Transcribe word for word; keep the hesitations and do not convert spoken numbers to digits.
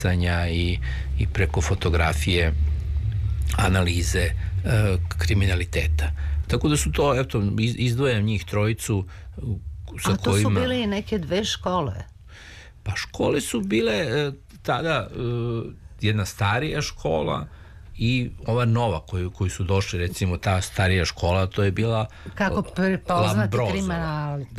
i, i preko fotografije analize e, kriminaliteta. Tako da su to, eto, izdvojam njih trojicu sa A to kojima... su bile i neke dve škole? Pa škole su bile e, tada e, jedna starija škola i ova nova koju, koju su došli, recimo ta starija škola, to je bila kako prepoznati kriminalitet.